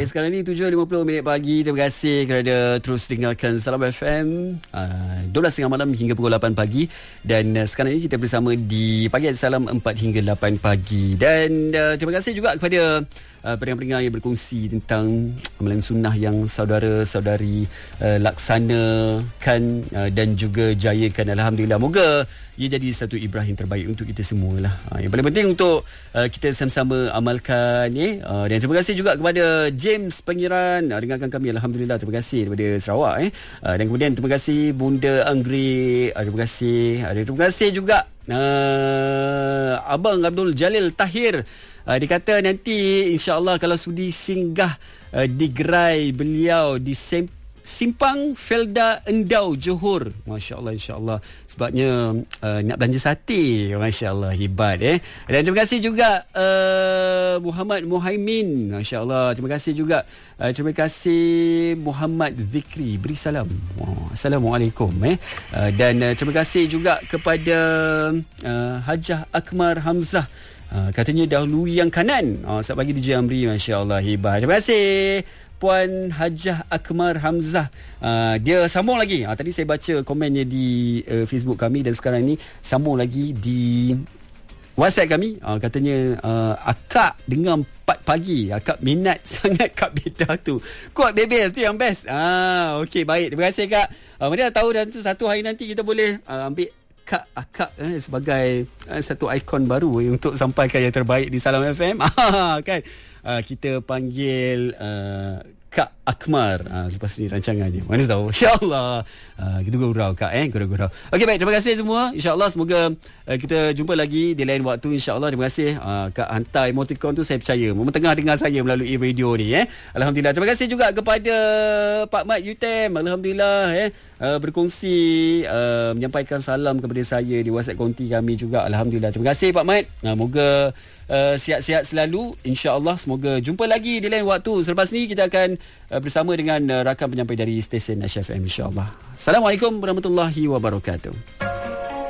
Sekarang ni 7.50 pagi. Terima kasih kerana terus dengarkan Salam FM 12.30 malam hingga pukul 8 pagi. Dan sekarang ni kita bersama di Pagi Salam 4 hingga 8 pagi. Dan terima kasih juga kepada pendengar-pendengar yang berkongsi tentang amalan sunnah yang saudara-saudari laksanakan dan juga jayakan. Alhamdulillah, moga ia jadi satu ibrah yang terbaik untuk kita semua lah. Yang paling penting untuk kita sama-sama amalkan. Dan terima kasih juga kepada James Pengiran, dengarkan kami. Alhamdulillah, terima kasih daripada Sarawak. Dan kemudian terima kasih Bunda Anggrek, terima kasih. Terima kasih juga Abang Abdul Jalil Tahir. Dia kata nanti insya-Allah kalau sudi singgah di gerai beliau di Simpang Felda Endau Johor. Masya-Allah, insya-Allah. Sebabnya nak belanja sate. Masya-Allah, hebat Dan terima kasih juga Muhammad Muhaimin. Masya-Allah. Terima kasih juga terima kasih Muhammad Zikri. Beri salam. Assalamualaikum Dan terima kasih juga kepada Hajah Akmar Hamzah. Katanya dahulu yang kanan. Selamat pagi DJ Amri. Masya-Allah, hebat. Terima kasih Puan Hajah Akmar Hamzah. Dia sambung lagi. Tadi saya baca komennya di Facebook kami dan sekarang ni sambung lagi di WhatsApp kami. Katanya akak dengar 4 pagi. Akak minat sangat Kak Beda tu. Kuat bebel tu yang best. Okey, baik. Terima kasih Kak. Mana tahu dan tu satu hari nanti kita boleh ambil akak sebagai satu ikon baru untuk sampaikan yang terbaik di Salam FM. Kan kita panggil Kak Akmar lepas ni rancangannya. Mana tahu, insya-Allah. Kita gurau Kak gurau. Okey, baik, terima kasih semua. Insya-Allah semoga kita jumpa lagi di lain waktu, insya-Allah. Terima kasih Kak hantar emoticon tu, saya percaya memang tengah dengar saya melalui radio ni Alhamdulillah. Terima kasih juga kepada Pak Mat Yutem. Alhamdulillah berkongsi menyampaikan salam kepada saya di WhatsApp konti kami juga. Alhamdulillah. Terima kasih Pak Mat. Moga sihat-sihat selalu, insya-Allah. Semoga jumpa lagi di lain waktu. Selepas ni kita akan bersama dengan rakan penyampai dari stesen Nash FM, insya-Allah. Assalamualaikum warahmatullahi wabarakatuh.